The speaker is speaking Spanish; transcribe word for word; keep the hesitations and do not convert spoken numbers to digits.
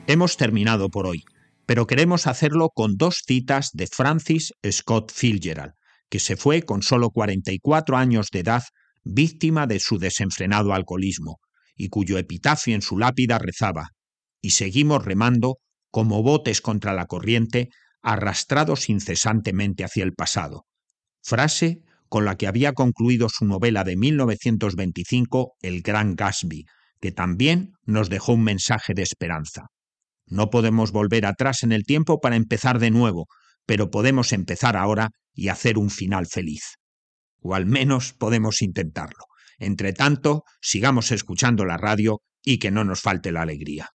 Hemos terminado por hoy, pero queremos hacerlo con dos citas de Francis Scott Fitzgerald, que se fue con solo cuarenta y cuatro años de edad, víctima de su desenfrenado alcoholismo, y cuyo epitafio en su lápida rezaba: «Y seguimos remando como botes contra la corriente, arrastrados incesantemente hacia el pasado», frase con la que había concluido su novela de mil novecientos veinticinco, El Gran Gatsby, que también nos dejó un mensaje de esperanza. No podemos volver atrás en el tiempo para empezar de nuevo, pero podemos empezar ahora y hacer un final feliz. O al menos podemos intentarlo. Entre tanto, sigamos escuchando la radio y que no nos falte la alegría.